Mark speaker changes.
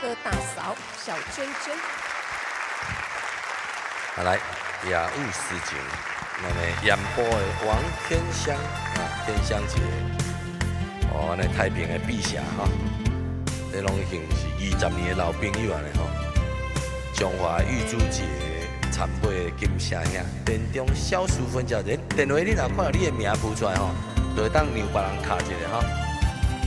Speaker 1: 的大嫂小娟娟。
Speaker 2: 来，雅务诗情，那么盐波的王天香啊，天香节，哦，那太平的碧霞哈，这拢已经是20年的老朋友啊咧吼。中华玉珠节，参尾的金声兄，电中小数分叫人，电话你若看到你的名浮出来吼，就会当让别人卡一下吼。